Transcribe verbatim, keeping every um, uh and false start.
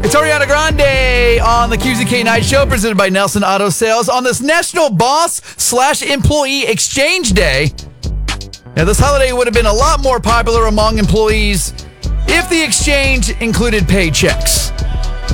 It's Ariana Grande on the Q Z K Night Show, presented by Nelson Auto Sales on this National Boss slash Employee Exchange Day. Now, this holiday would have been a lot more popular among employees if the exchange included paychecks.